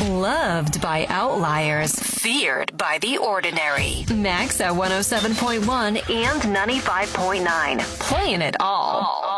Loved by outliers. Feared by the ordinary. Max at 107.1 and 95.9. Playing it all.